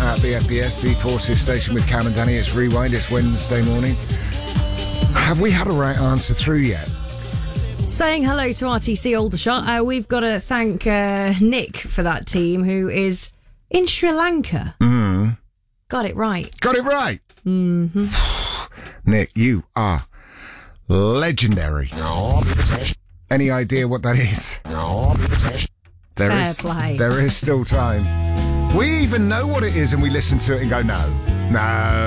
at BFBS, the Forces station with Cam and Danny. It's Rewind. It's Wednesday morning. Have we had a right answer through yet? Saying hello to RTC Aldershot. We've got to thank Nick for that team, who is in Sri Lanka. Got it right. Got it right. Nick, you are legendary. Any idea what that is? Fair play. There is still time. We even know what it is and we listen to it and go, no.